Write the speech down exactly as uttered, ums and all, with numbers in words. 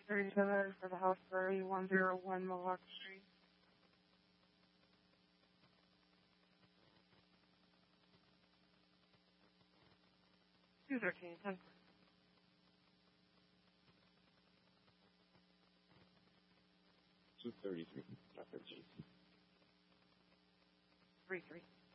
thirty-seven for the house for one oh one Milwaukee Street. two thirteen, ten. two thirty-three, not thirteen. three three.